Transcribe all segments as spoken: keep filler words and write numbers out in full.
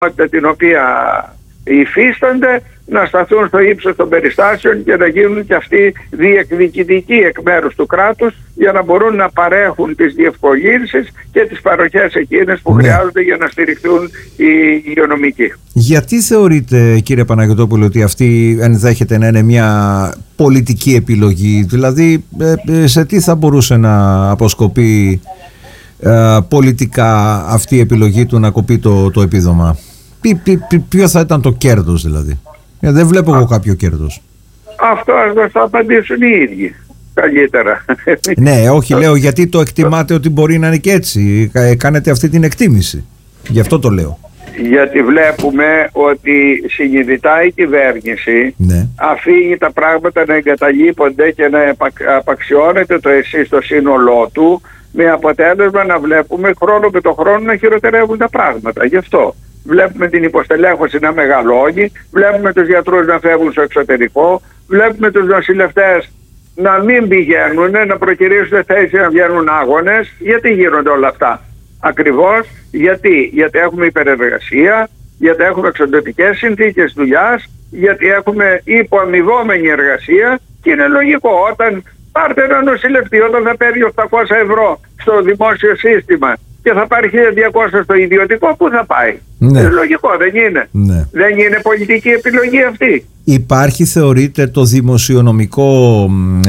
την οποία υφίστανται να σταθούν στο ύψος των περιστάσεων και να γίνουν και αυτοί διεκδικητικοί εκ μέρους του κράτους για να μπορούν να παρέχουν τις διευκολύνσεις και τις παροχές εκείνες που ναι. χρειάζονται για να στηριχθούν οι υγειονομικοί. Γιατί θεωρείτε, κύριε Παναγιωτόπουλο, ότι αυτή ενδέχεται να είναι μια πολιτική επιλογή? Δηλαδή σε τι θα μπορούσε να αποσκοπεί ε, πολιτικά αυτή η επιλογή του να κοπεί το, το επίδομα? Ποιο θα ήταν το κέρδος δηλαδή? Δεν βλέπω εγώ κάποιο κέρδος. Αυτό ας μας το απαντήσουν οι ίδιοι καλύτερα. Ναι, όχι, λέω γιατί το εκτιμάτε ότι μπορεί να είναι και έτσι. Κάνετε αυτή την εκτίμηση. Γι' αυτό το λέω. Γιατί βλέπουμε ότι συνειδητά η κυβέρνηση ναι. αφήνει τα πράγματα να εγκαταλείπονται και να απαξιώνεται το ΕΣΥ στο σύνολό του, με αποτέλεσμα να βλέπουμε χρόνο με το χρόνο να χειροτερεύουν τα πράγματα. Γι' αυτό βλέπουμε την υποστελέχωση να μεγαλώνει, βλέπουμε τους γιατρούς να φεύγουν στο εξωτερικό, βλέπουμε τους νοσηλευτές να μην πηγαίνουν, να προκυρήσουν θέσεις να βγαίνουν άγονες. Γιατί γίνονται όλα αυτά? Ακριβώς γιατί, γιατί έχουμε υπερεργασία, γιατί έχουμε εξοντωτικές συνθήκες δουλειάς, γιατί έχουμε υποαμοιβόμενη εργασία και είναι λογικό όταν πάρτε ένα νοσηλευτή, όταν θα παίρνει οκτακόσια ευρώ στο δημόσιο σύστημα και θα πάρει χίλια διακόσια στο ιδιωτικό, πού θα πάει? Ναι. Είναι λογικό, δεν είναι? Ναι. Δεν είναι πολιτική επιλογή αυτή? Υπάρχει, θεωρείτε, το δημοσιονομικό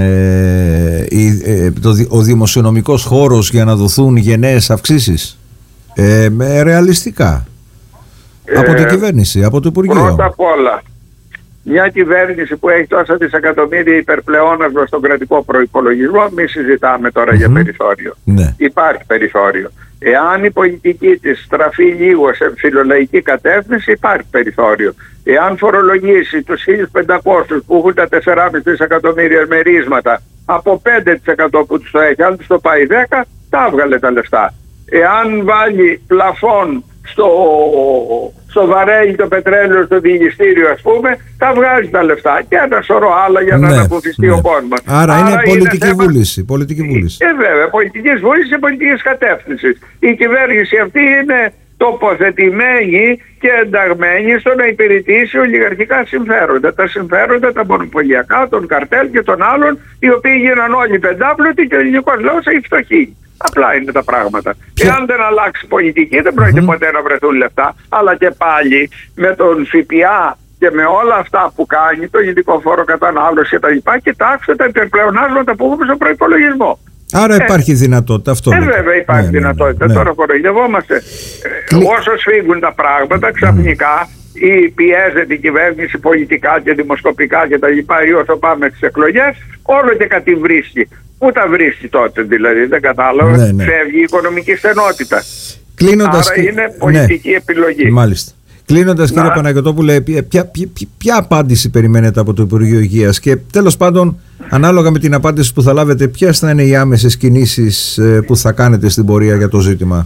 ε, ε, το, ο δημοσιονομικός χώρος για να δοθούν γενναίες αυξήσεις ε, ε, ρεαλιστικά ε, από την κυβέρνηση, από το Υπουργείο? Πρώτα απ' όλα, μια κυβέρνηση που έχει τόσα δισεκατομμύρια υπερπλεόνασμα στον κρατικό προϋπολογισμό, μη συζητάμε τώρα mm-hmm. για περιθώριο. Ναι. Υπάρχει περιθώριο. Εάν η πολιτική της στραφεί λίγο σε φιλολαϊκή κατεύθυνση, υπάρχει περιθώριο. Εάν φορολογήσει τους χίλιους πεντακόσιους που έχουν τα τέσσερα κόμμα πέντε δισεκατομμύρια μερίσματα από πέντε τοις εκατό που τους το έχει, αν τους το πάει δέκα, τα έβγαλε τα λεφτά. Εάν βάλει πλαφόν στο, στο βαρέλι το πετρέλαιο στο διηγηστήριο, ας πούμε, τα βγάζει τα λεφτά και ένα σωρό άλλα για να ναι, αναποφυστεί ναι. ο κόσμος. Άρα, Άρα είναι πολιτική είναι βούληση. Πολιτική βούληση. Ε, βέβαια, πολιτικής βούλησης και πολιτικής κατεύθυνσης. Η κυβέρνηση αυτή είναι τοποθετημένη και ενταγμένη στο να υπηρετήσει ολιγαρχικά συμφέροντα. Τα συμφέροντα, τα μονοπωλιακά, των καρτέλ και των άλλων, οι οποίοι γίναν όλοι πεντάπλωτοι και ο ελληνικός λαός έχει φτωχεί. Απλά είναι τα πράγματα. Ποια? Εάν δεν αλλάξει πολιτική, δεν πρόκειται mm-hmm. ποτέ να βρεθούν λεφτά. Αλλά και πάλι με τον ΦΠΑ και με όλα αυτά που κάνει, το ειδικό φόρο κατανάλωση και τα λοιπά, κοιτάξτε τα υπερπλεονάσματα που έχουμε στον προϋπολογισμό. Άρα ε, υπάρχει δυνατότητα αυτό. Ε, βέβαια υπάρχει ναι, δυνατότητα. Ναι, ναι. Τώρα κοροϊδευόμαστε. Ε, όσο σφίγγουν τα πράγματα, ξαφνικά mm. ή πιέζεται η κυβέρνηση πολιτικά και δημοσκοπικά και τα λοιπά, ή όσο πάμε στις εκλογές, όλο και κάτι βρίσκει. Πού τα βρίσκει τότε δηλαδή, δεν κατάλαβα. Ναι, ναι. Φεύγει η οικονομική στενότητα. Κλείνοντας, άρα είναι πολιτική ναι. επιλογή. Μάλιστα. Κλείνοντας, κύριε Παναγιωτόπουλε, ποια, ποια, ποια, ποια απάντηση περιμένετε από το Υπουργείο Υγείας και τέλος πάντων, ανάλογα με την απάντηση που θα λάβετε, ποιες θα είναι οι άμεσες κινήσεις που θα κάνετε στην πορεία για το ζήτημα?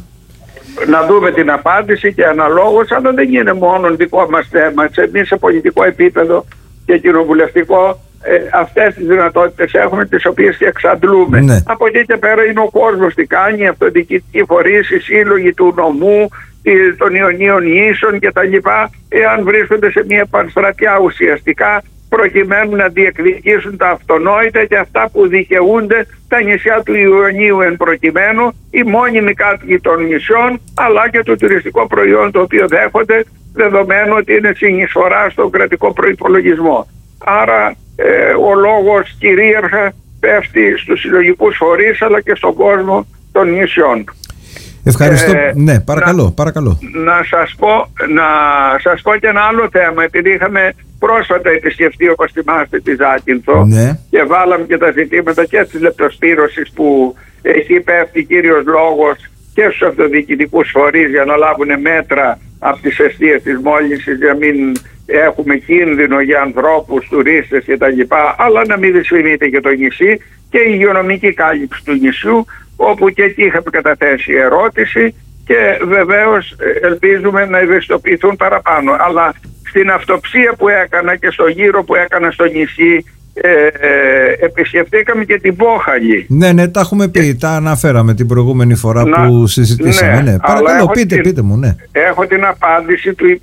Να δούμε την απάντηση και αναλόγως, αλλά δεν είναι μόνο δικό μας θέμα. Εμείς σε πολιτικό επίπεδο και κοινοβουλευτικό ε, αυτές τις δυνατότητες έχουμε, τις οποίες και εξαντλούμε. Ναι. Από εκεί και πέρα είναι ο κόσμος τι κάνει, οι αυτοδιοικητικοί φορείς, οι σύλλογοι του νομού, των Ιωνίων νήσων και τα λοιπά, εάν βρίσκονται σε μια πανστρατιά ουσιαστικά, προκειμένου να διεκδικήσουν τα αυτονόητα και αυτά που δικαιούνται τα νησιά του Ιωνίου εν προκειμένου, οι μόνιμοι κάτοικοι των νησιών, αλλά και το τουριστικό προϊόν το οποίο δέχονται, δεδομένου ότι είναι συνεισφορά στον κρατικό προϋπολογισμό. Άρα ε, ο λόγος κυρίαρχα πέφτει στους συλλογικούς φορείς αλλά και στον κόσμο των νησιών. Ευχαριστώ. Ε, ναι, παρακαλώ, να, παρακαλώ. Να σας πω, να σας πω και ένα άλλο θέμα, επειδή είχαμε πρόσφατα επισκεφτεί, όπως θυμάστε, τη Ζάκυνθο ναι. και βάλαμε και τα ζητήματα και της λεπτοσπύρωσης που έχει πέφτει κύριος λόγος και στους αυτοδιοικητικούς φορείς για να λάβουν μέτρα από τις αιστείες της μόλυνσης, για μην έχουμε κίνδυνο για ανθρώπους, τουρίστες κτλ. Αλλά να μην δυσφημείται και το νησί και η υγειονομική κάλυψη του νησιού, όπου και εκεί είχαμε καταθέσει ερώτηση και βεβαίως ελπίζουμε να ευαισθητοποιηθούν παραπάνω. Αλλά στην αυτοψία που έκανα και στο γύρο που έκανα στο νησί, ε, ε, επισκεφτήκαμε και την Πόχαλη. Ναι, ναι, τα έχουμε πει, και... τα αναφέραμε την προηγούμενη φορά να... που συζητήσαμε. Ναι, ναι. Παρακαλώ, πείτε, την... πείτε μου, ναι. Έχω την απάντηση του